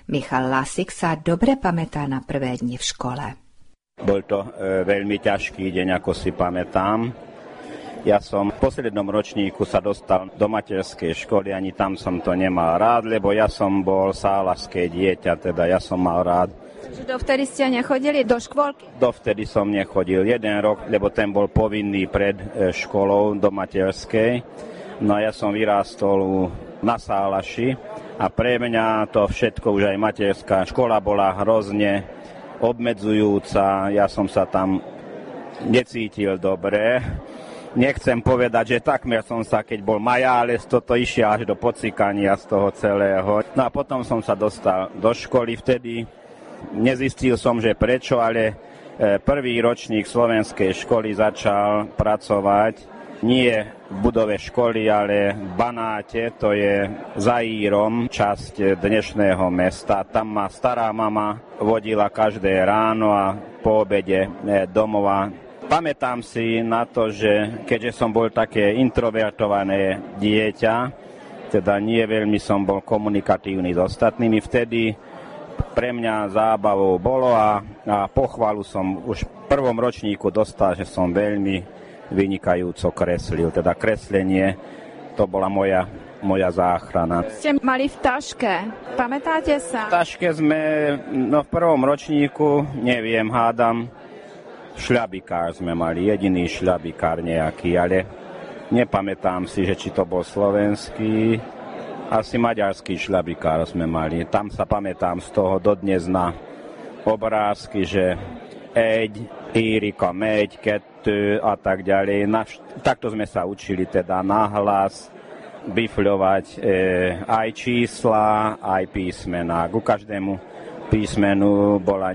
Michal Lasik sa dobre pamätá na prvé dni v škole. Bol to veľmi ťažký deň, ako si pamätám. Ja som v poslednom ročníku sa dostal do materskej školy, ani tam som to nemal rád, lebo ja som bol sálašské dieťa, teda ja som mal rád. Čiže dovtedy ste nechodili do škôlky? Dovtedy som nechodil 1 rok, lebo ten bol povinný pred školou do materskej. No a ja som vyrástol na Sálaši a pre mňa to všetko, už aj materská škola bola hrozne obmedzujúca, ja som sa tam necítil dobre. Nechcem povedať, že takmer som sa, keď bol majáles, toto išiel až do pocikania z toho celého. No a potom som sa dostal do školy, vtedy nezistil som, že prečo, ale prvý ročník slovenskej školy začal pracovať nie v budove školy, ale v Banáte, to je za Írom, časť dnešného mesta. Tam ma stará mama vodila každé ráno a po obede domova. Pamätám si na to, že keďže som bol také introvertované dieťa, teda nie veľmi som bol komunikatívny s ostatnými, vtedy pre mňa zábavou bolo a pochvalu som už v prvom ročníku dostal, že som veľmi vynikajúco kreslil. Teda kreslenie, to bola moja záchrana. Ste mali v taške, pamätáte sa? V taške sme, v prvom ročníku, neviem, hádam, šľabikár sme mali, jediný šľabikár nejaký, ale nepamätám si, že či to bol slovenský, asi maďarský šľabikár sme mali. Tam sa pamätám z toho dodnes na obrázky, že eď, írika, meď, kettő a tak ďalej. Takto sme sa učili teda nahlas bifľovať aj čísla, aj písmená. Ku každému písmenu bolo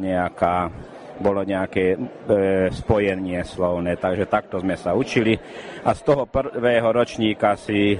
nejaké spojenie slovné, takže takto sme sa učili. A z toho prvého ročníka si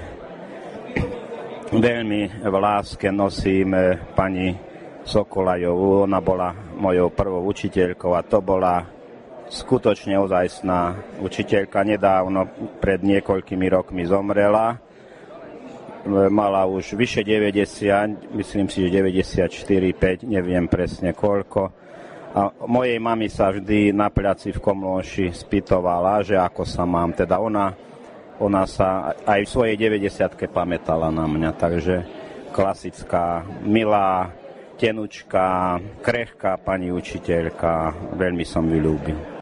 veľmi v láske nosím pani Sokolajovú. Ona bola mojou prvou učiteľkou a to bola skutočne ozajstná učiteľka. Nedávno, pred niekoľkými rokmi zomrela. Mala už vyše 90, myslím si, že 94, 5, neviem presne koľko. A mojej mami sa vždy na placi v Komlóši spýtovala, že ako sa mám. Teda ona sa aj v svojej 90-ke pamätala na mňa, takže klasická, milá, tenučká, krehká pani učiteľka, veľmi som ju ľúbil.